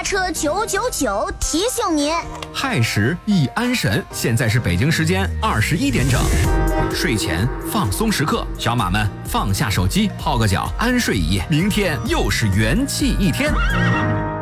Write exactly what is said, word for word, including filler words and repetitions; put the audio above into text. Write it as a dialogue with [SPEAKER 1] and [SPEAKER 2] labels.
[SPEAKER 1] 车九九九提醒您，
[SPEAKER 2] 亥时易安神，现在是北京时间二十一点整，睡前放松时刻，小马们放下手机，泡个脚，安睡一夜，明天又是元气一天。